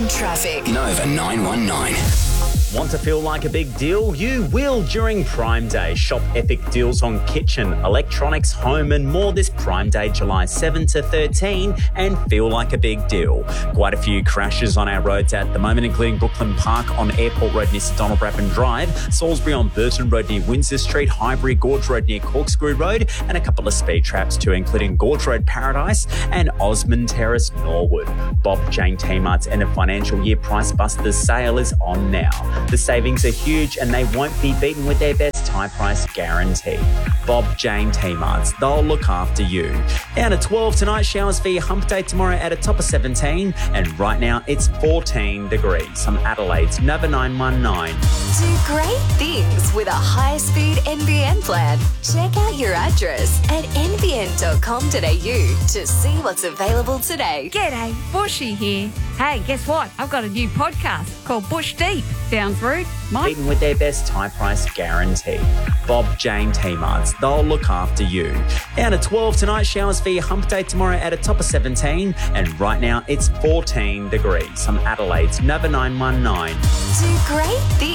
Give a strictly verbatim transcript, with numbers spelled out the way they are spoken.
traffic. Nova nine one nine. Want to feel like a big deal? You will during Prime Day. Shop epic deals on kitchen, electronics, home and more this Prime Day, July seventh to thirteen, and feel like a big deal. Quite a few crashes on our roads at the moment, including Brooklyn Park on Airport Road near Sir Donald Bradman Drive, Salisbury on Burton Road near Windsor Street, Highbury Gorge Road near Corkscrew Road, and a couple of speed traps too, including Gorge Road Paradise and Osmond Terrace Norwood. Bob Jane T-Mart's end of financial year Price Busters sale is on now. The savings are huge and they won't be beaten with their best high price guarantee. Bob Jane T-Marts, they'll look after you. Down to twelve tonight, showers for your hump day tomorrow at a top of seventeen, and right now it's fourteen degrees. From Adelaide's Nova nine one nine. Do great things with a high-speed N B N plan. Check out your address at n b n dot com dot a u to see what's available today. G'day, Bushy here. Hey, guess what? I've got a new podcast called Bush Deep. Sounds rude? Mike? Beaten with their best high price guarantee. Bob Jane T-Marts, they'll look after you. Down to twelve tonight, showers for your hump day tomorrow at a top of seventeen, and right now it's fourteen degrees. From Adelaide's Nova nine one nine. Do great things.